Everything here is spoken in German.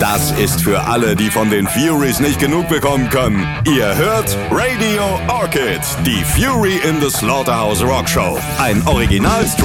Das ist für alle, die von den Furies nicht genug bekommen können. Ihr hört Radio Orchid, die Fury in the Slaughterhouse Rock Show. Ein Original